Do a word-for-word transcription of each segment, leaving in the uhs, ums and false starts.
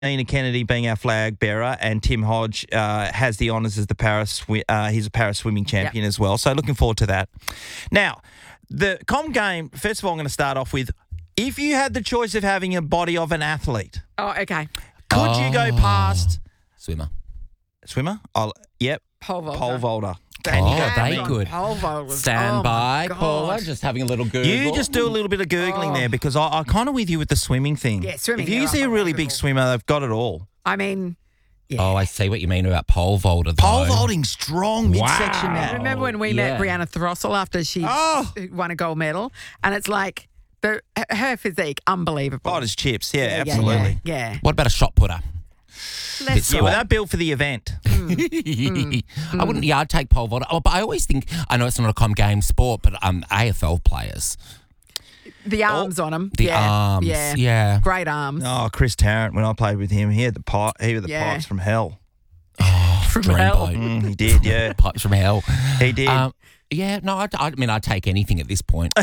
Nina Kennedy being our flag bearer, and Tim Hodge uh, has the honours as the Paris. Uh, he's a Paris swimming champion yep. as well. So looking forward to that. Now, the Com Game. First of all, I'm going to start off with: if you had the choice of having a body of an athlete, oh, okay, could oh. you go past swimmer? Swimmer? I'll, yep. Pole vaulter. Pole vaulter. Oh, are they good. Pole vaulters. Stand oh by, Paula. Just having a little Google. You just do a little bit of Googling oh. there because I, I'm kind of with you with the swimming thing. Yeah, swimming. If you see a really big swimmer, they've got it all. I mean, yeah. Oh, I see what you mean about pole vaulter. Pole vaulting, strong midsection. Wow. Now. Remember when we yeah. met Brianna Throssell after she oh. won a gold medal? And it's like the, her physique, unbelievable. Hot as chips, yeah, yeah absolutely. Yeah, yeah. What about a shot putter? Let's yeah, well, they're built for the event. Mm. mm. I wouldn't. Yeah, I'd take pole vaulter. Oh, but I always think I know it's not a Com Game sport, but um, A F L players. The arms oh, on them. The yeah. arms. Yeah. yeah. Great arms. Oh, Chris Tarrant, when I played with him, he had the pipe, he had the yeah. pipes from hell. Oh, from dream hell. boat. Mm, he did, yeah. Pipes from hell. He did. Um, yeah, no, I, I mean, I'd take anything at this point.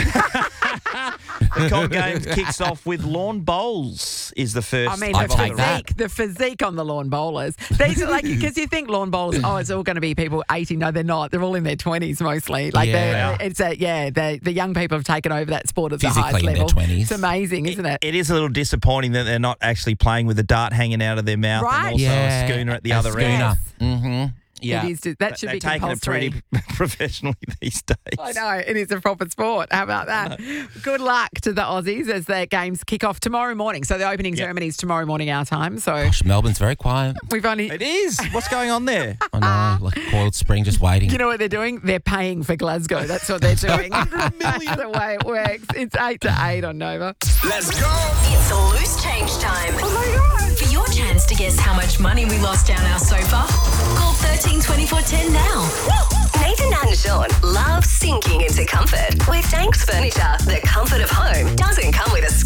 The Com Games kicks off with lawn bowls is the first. I mean, I'd the take physique, that. the physique on the lawn bowlers. These are like, because you think lawn bowlers, oh, it's all going to be people eighty. No, they're not. They're all in their twenties mostly. Like, Yeah. they're, it's a, yeah, the the young people have taken over that sport at the Physically highest in their level. twenties. It's amazing, isn't it? It is a little disappointing that they're not actually playing with a dart hanging out of their mouth Right. and also Yeah, a schooner at the a other end. schooner. Yes. Mm-hmm. Yeah. It is. To, that should They're be taking it compulsory. pretty professionally these days. I know, it is a proper sport. How about that? Good luck to the Aussies as their games kick off tomorrow morning. So the opening yep. ceremony is tomorrow morning our time. So Gosh, Melbourne's very quiet. we've only... It is. What's going on there? I know, like a coiled spring just waiting. You know what they're doing? They're paying for Glasgow. That's what they're doing. That's the way it works. It's eight to eight on Nova. Let's go! It's a loose change time. Oh my God! For your chance to guess how much money we lost down our sofa, call thirteen twenty-four ten now. Nathan and Sean love sinking into comfort. With Danks Furniture, the comfort of home doesn't come with a